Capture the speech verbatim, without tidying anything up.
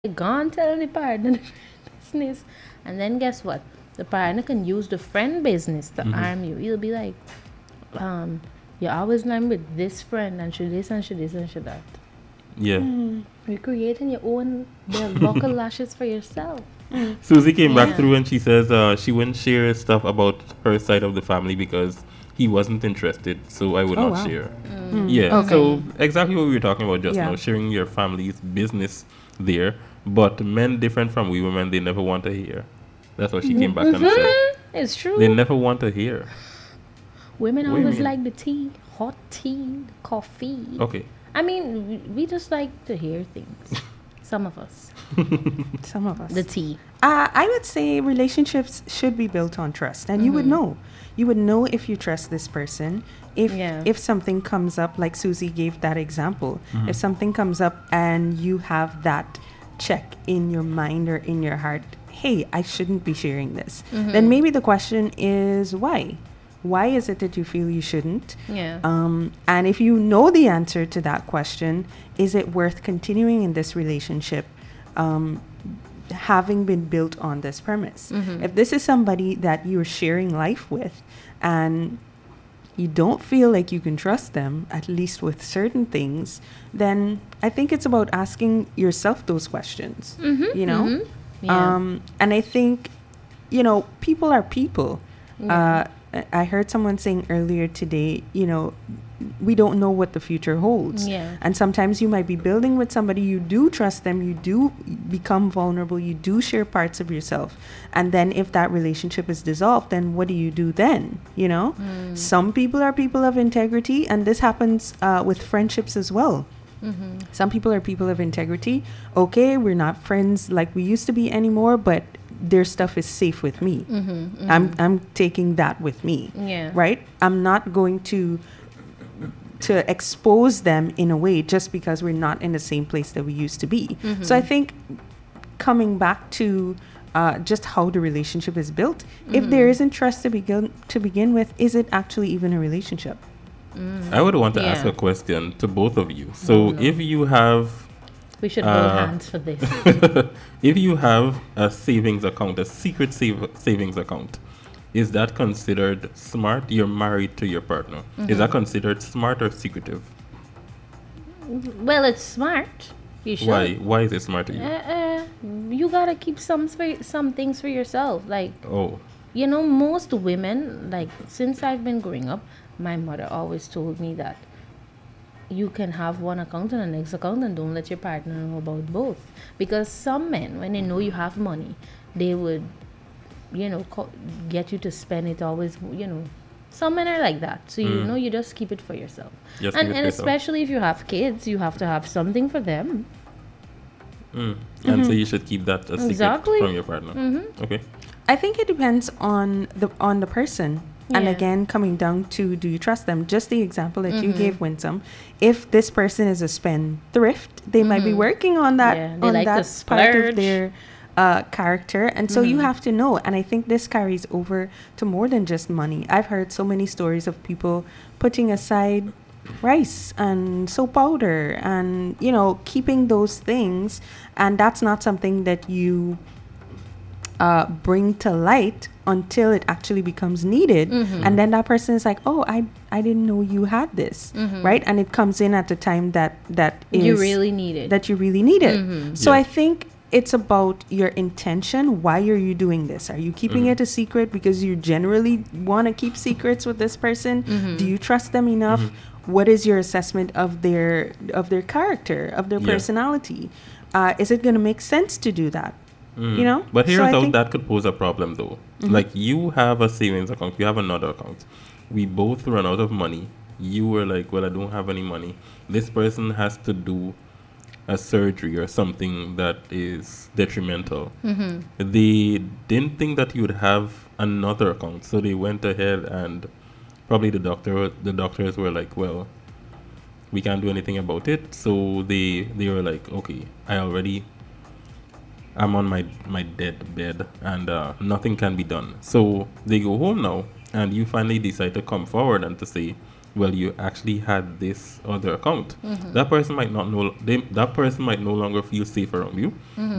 gone tell the partner the business, and then guess what? The partner can use the friend business to Mm-hmm. arm you. He'll be like, um, you're always lying with this friend, and should this and should this and should that. Yeah. You're creating your own belt buckle lashes for yourself. Susie came back Yeah. through and she says uh, she wouldn't share stuff about her side of the family because he wasn't interested, so I would Oh, not wow. share. Mm. Yeah, Okay. so exactly what we were talking about just Yeah. now, sharing your family's business there. But men different from we women, they never want to hear. That's what she came back and said. Mhm. It's true. They never want to hear. Women What do you always mean? like the tea, hot tea, coffee. Okay. I mean, we- we just like to hear things. Some of us. Some of us. The tea. Uh, I would say relationships should be built on trust, and you would know. You would know if you trust this person. If Yeah. if something comes up, like Susie gave that example, if something comes up and you have that check in your mind or in your heart, hey, I shouldn't be sharing this. Then maybe the question is why? Why is it that you feel you shouldn't? Yeah. Um, and if you know the answer to that question, is it worth continuing in this relationship? Um, having been built on this premise. If this is somebody that you're sharing life with and you don't feel like you can trust them, at least with certain things, then I think it's about asking yourself those questions, you know? Mhm. Yeah. Um, and I think, you know, people are people. Uh, I- I heard someone saying earlier today, you know, we don't know what the future holds. Yeah. And sometimes you might be building with somebody, you do trust them, you do become vulnerable, you do share parts of yourself. And then if that relationship is dissolved, then what do you do then? You know? Some people are people of integrity, and this happens uh, with friendships as well. Some people are people of integrity. Okay, we're not friends like we used to be anymore, but their stuff is safe with me. I'm I'm taking that with me. Yeah. Right? I'm not going to to expose them in a way just because we're not in the same place that we used to be. So I think coming back to uh, just how the relationship is built, if there isn't trust to begin to begin with, is it actually even a relationship? I would want to ask Yeah. a question to both of you. So if you have We should hold Uh, hands for this. if you have a savings account, a secret save- savings account, is that considered smart? You're married to your partner. Is that considered smart or secretive? Well, it's smart. You should. Why? Why is it smart to you? Uh, uh, you gotta keep some for, some things for yourself. Like, Oh, you know, most women, like, since I've been growing up, my mother always told me that you can have one account and a next account and don't let your partner know about both. Because some men, when they know you have money, they would, you know, co- get you to spend it always, you know. Some men are like that. So, you know, you just keep it for yourself. Just and keep it and for yourself. especially if you have kids, you have to have something for them. mm. And so you should keep that a secret Exactly. from your partner. Okay. I think it depends on the on the person. And Yeah. again, coming down to do you trust them? Just the example that you gave, Winsome. If this person is a spendthrift, they might be working on that Yeah, they on like to that part splurge. of their uh, character, and so you have to know. And I think this carries over to more than just money. I've heard so many stories of people putting aside rice and soap powder, and you know, keeping those things, and that's not something that you uh, bring to light until it actually becomes needed. And then that person is like, oh, I I didn't know you had this, right? And it comes in at the time that that is You really need it. that you really need it. So Yeah. I think it's about your intention. Why are you doing this? Are you keeping it a secret because you generally want to keep secrets with this person? Do you trust them enough? What is your assessment of their of their character, of their Yeah. personality? Uh, is it going to make sense to do that? Mm. You know? But here's So I how think- that could pose a problem, though. Like, you have a savings account, you have another account. We both run out of money. You were like, well, I don't have any money. This person has to do a surgery or something that is detrimental. They didn't think that you would have another account, so they went ahead and probably the doctor, the doctors were like, well, we can't do anything about it. So they they were like, okay, I already I'm on my my dead bed and uh, nothing can be done. So they go home now, and you finally decide to come forward and to say, well, you actually had this other account. That person might not know, they, that person might no longer feel safe around you